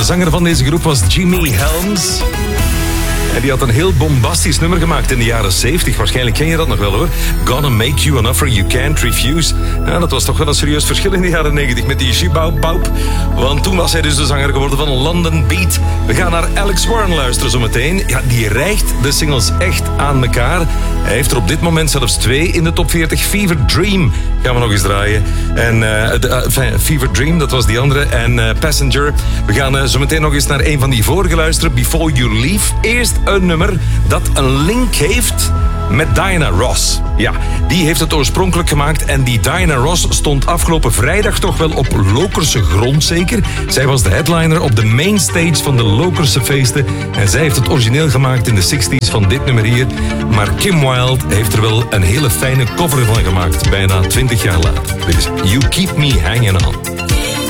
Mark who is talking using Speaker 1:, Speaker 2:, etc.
Speaker 1: De zanger van deze groep was Jimmy Helms. En die had een heel bombastisch nummer gemaakt in de jaren 70. Waarschijnlijk ken je dat nog wel hoor. Gonna make you an offer you can't refuse. Ja, dat was toch wel een serieus verschil in de jaren 90 met die Shibau-Paup. Want toen was hij dus de zanger geworden van London Beat. We gaan naar Alex Warren luisteren zometeen. Ja, die rijgt de singles echt aan elkaar. Hij heeft er op dit moment zelfs 2 in de top 40. Fever Dream gaan we nog eens draaien. En Fever Dream, dat was die andere. En Passenger. We gaan zometeen nog eens naar een van die vorige luisteren. Before You Leave. Eerst een nummer dat een link heeft met Diana Ross. Ja, die heeft het oorspronkelijk gemaakt en die Diana Ross stond afgelopen vrijdag toch wel op Lokerse grond zeker. Zij was de headliner op de main stage van de Lokerse feesten en zij heeft het origineel gemaakt in de 60s van dit nummer hier. Maar Kim Wilde heeft er wel een hele fijne cover van gemaakt, bijna 20 jaar later. Dit is You Keep Me Hanging On.